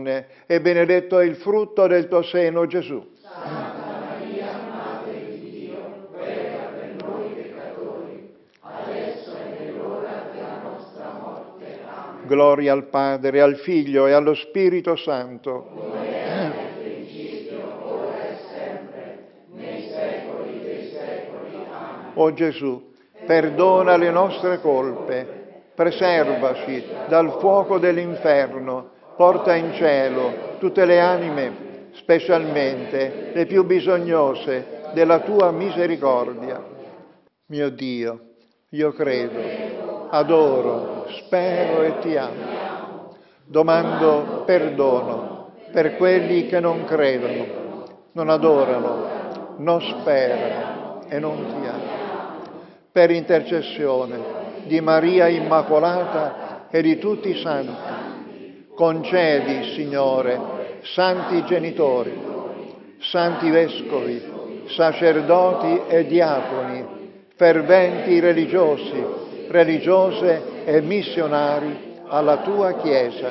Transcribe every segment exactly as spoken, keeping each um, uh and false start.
donne, e benedetto è il frutto del tuo seno, Gesù. Santa Maria, Madre di Dio, prega per noi peccatori, adesso è nell'ora della nostra morte. Amen. Gloria al Padre, al Figlio e allo Spirito Santo. Come era nel principio, ora e sempre, nei secoli dei secoli. Amen. O Gesù, perdona le nostre colpe, preservaci dal fuoco dell'inferno, porta in cielo tutte le anime, specialmente le più bisognose della tua misericordia. Mio Dio, io credo, adoro, spero e ti amo. Domando perdono per quelli che non credono, non adorano, non sperano e non ti amano. Per intercessione di Maria Immacolata e di tutti i santi, concedi, Signore, santi genitori, santi vescovi, sacerdoti e diaconi, ferventi religiosi, religiose e missionari alla tua Chiesa.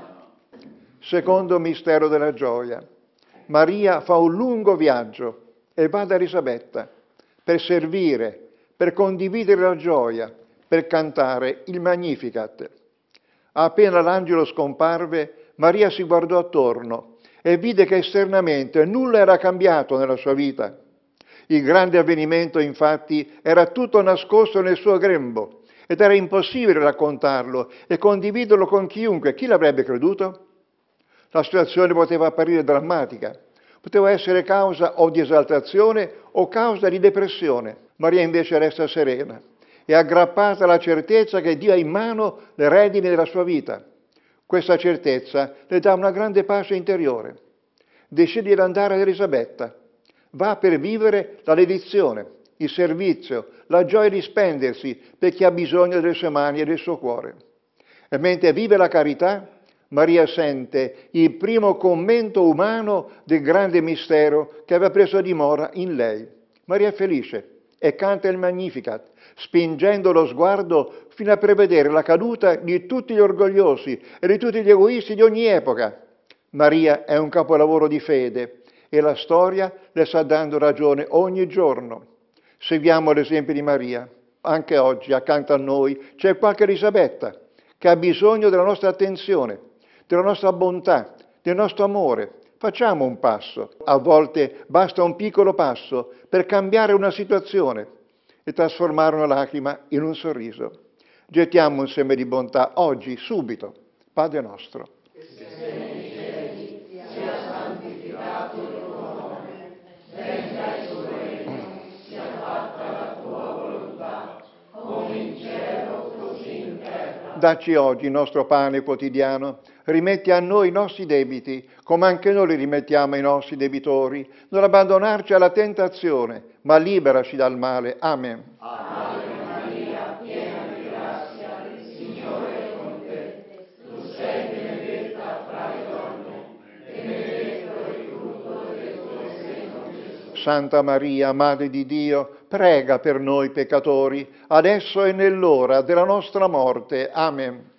Secondo mistero della gioia, Maria fa un lungo viaggio e va da Elisabetta per servire, per condividere la gioia, per cantare il Magnificat. Appena l'angelo scomparve, Maria si guardò attorno e vide che esternamente nulla era cambiato nella sua vita. Il grande avvenimento, infatti, era tutto nascosto nel suo grembo ed era impossibile raccontarlo e condividerlo con chiunque. Chi l'avrebbe creduto? La situazione poteva apparire drammatica, poteva essere causa o di esaltazione o causa di depressione. Maria invece resta serena e aggrappata alla certezza che Dio ha in mano le redini della sua vita. Questa certezza le dà una grande pace interiore. Decide di andare ad Elisabetta. Va per vivere la dedizione, il servizio, la gioia di spendersi per chi ha bisogno delle sue mani e del suo cuore. E mentre vive la carità, Maria sente il primo commento umano del grande mistero che aveva preso dimora in lei. Maria è felice e canta il Magnificat, spingendo lo sguardo fino a prevedere la caduta di tutti gli orgogliosi e di tutti gli egoisti di ogni epoca. Maria è un capolavoro di fede e la storia le sta dando ragione ogni giorno. Seguiamo l'esempio di Maria. Anche oggi accanto a noi c'è qualche Elisabetta che ha bisogno della nostra attenzione, della nostra bontà, del nostro amore. Facciamo un passo. A volte basta un piccolo passo per cambiare una situazione e trasformare una lacrima in un sorriso. Gettiamo un seme di bontà oggi, subito. Padre nostro. Che sei nei cieli, sia santificato il tuo nome, venga il tuo regno, sia fatta la tua volontà, come in cielo così in terra. Dacci oggi il nostro pane quotidiano, rimetti a noi i nostri debiti, come anche noi li rimettiamo ai nostri debitori. Non abbandonarci alla tentazione, ma liberaci dal male. Amen. Ave Maria, piena di grazia, il Signore è con te. Tu sei benedetta fra le donne, e benedetto è il frutto del tuo seno, Gesù. Santa Maria, Madre di Dio, prega per noi peccatori, adesso e nell'ora della nostra morte. Amen.